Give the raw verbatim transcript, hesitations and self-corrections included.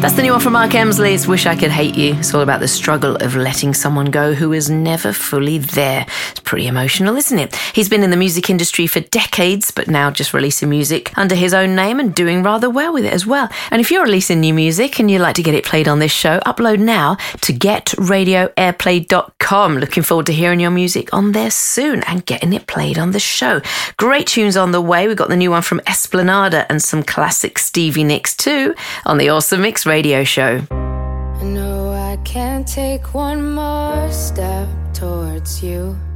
That's the new one from Mark Emsley. It's Wish I Could Hate You. It's all about the struggle of letting someone go who is never fully there. It's pretty emotional, isn't it? He's been in the music industry for decades, but now just releasing music under his own name and doing rather well with it as well. And if you're releasing new music and you'd like to get it played on this show, upload now to get radio airplay dot com. Looking forward to hearing your music on there soon and getting it played on the show. Great tunes on the way. We've got the new one from Esplanada and some classic Stevie Nicks too on the Awesome Mix Radio Show. I know I can't take one more step towards you.